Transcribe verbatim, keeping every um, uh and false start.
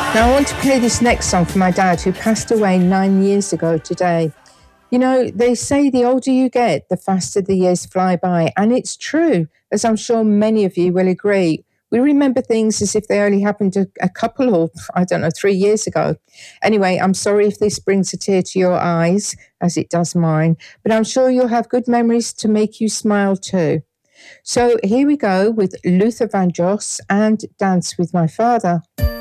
Now, I want to play this next song for my dad, who passed away nine years ago today. You know, they say the older you get, the faster the years fly by. And it's true, as I'm sure many of you will agree. We remember things as if they only happened a, a couple or, I don't know, three years ago. Anyway, I'm sorry if this brings a tear to your eyes, as it does mine, but I'm sure you'll have good memories to make you smile too. So here we go with Luther Vandross and Dance with My Father.